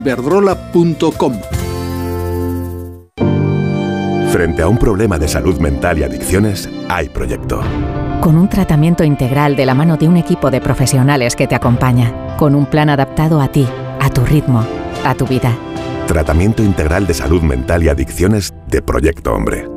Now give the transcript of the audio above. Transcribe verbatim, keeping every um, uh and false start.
iberdrola punto com. Frente a un problema de salud mental y adicciones, hay proyecto. Con un tratamiento integral de la mano de un equipo de profesionales que te acompaña, con un plan adaptado a ti, a tu ritmo, a tu vida. Tratamiento integral de salud mental y adicciones de Proyecto Hombre.